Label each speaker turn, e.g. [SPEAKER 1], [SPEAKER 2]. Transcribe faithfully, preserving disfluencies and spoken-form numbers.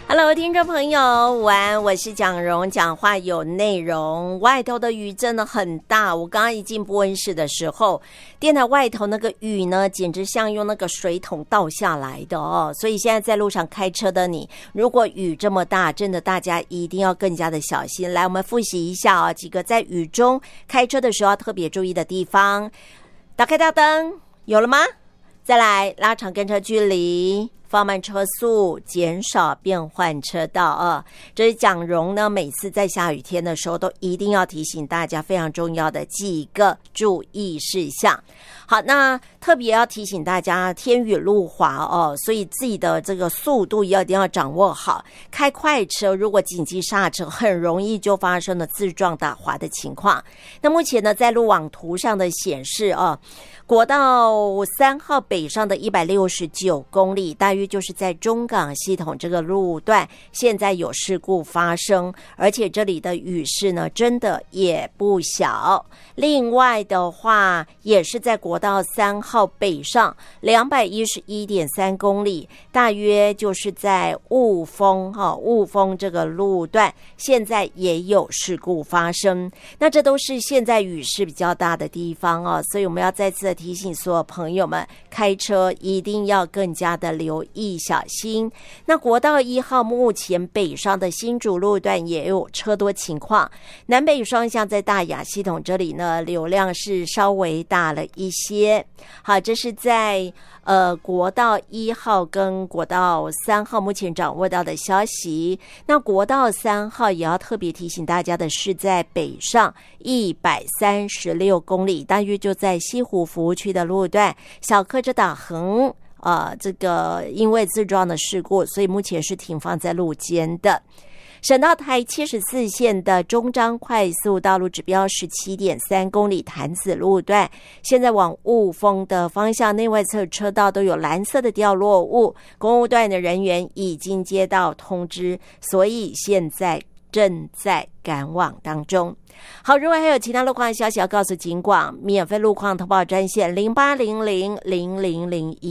[SPEAKER 1] Hello， 听众朋友，午安，我是蒋蓉，讲话有内容。外头的雨真的很大，我刚刚一进播音室的时候，电台外头那个雨呢，简直像用那个水桶倒下来的哦。所以现在在路上开车的你，如果雨这么大，真的大家一定要更加的小心。来，我们复习一下啊、哦，几个在雨中开车的时候要特别注意的地方。打开大灯，有了吗？再来，拉长跟车距离，放慢车速，减少变换车道啊！这是蒋蓉呢，每次在下雨天的时候都一定要提醒大家非常重要的几个注意事项。好，那特别要提醒大家，天雨路滑哦，所以自己的这个速度要一定要掌握好。开快车如果紧急刹车，很容易就发生了自撞打滑的情况。那目前呢，在路网图上的显示哦，国道三号北上的一百六十九公里，大约就是在中港系统这个路段，现在有事故发生，而且这里的雨势呢，真的也不小。另外的话，也是在国道三号北上两百一十一点三公里，大约就是在雾峰哈、哦、雾峰这个路段，现在也有事故发生。那这都是现在雨势比较大的地方哦，所以我们要再次的提醒所有朋友们，开车一定要更加的留意小心。那国道一号目前北上的新竹路段也有车多情况，南北双向在大雅系统这里呢，流量是稍微大了一些。好，这是在呃国道一号跟国道三号目前掌握到的消息。那国道三号也要特别提醒大家的是，在北上一百三十六公里，大约就在西湖服务区的路段，小客车打横呃，这个因为自撞的事故，所以目前是停放在路肩的。省道台七十四线的中彰快速道路指标 十七点三公里潭子路段，现在往雾峰的方向内外侧车道都有蓝色的掉落物，公务段的人员已经接到通知，所以现在正在赶往当中。好，如果还有其他路况消息要告诉警广，免费路况投报专线零八零零零零零一。